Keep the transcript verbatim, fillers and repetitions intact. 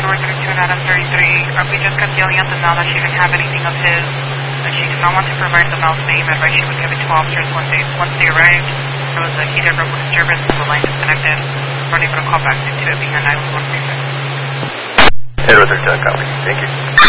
Federal thirty-two and Adam thirty-three. R P just got yelling at the mail that she didn't have anything of his, that she did not want to provide the mail's name, and she would give it to officers once they, once they arrived. There was a heated verbal disturbance and the line disconnected. We're unable to call back due to it being a nine one one frequency. Federal thirty-two, copy. Thank you.